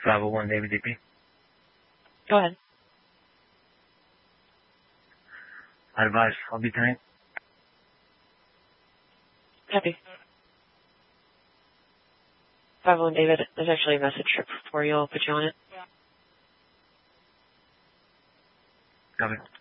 501 David DP. Go ahead. Advise, I'll be tonight. Happy. 501 David, there's actually a message for you. I'll put you on it. Copy.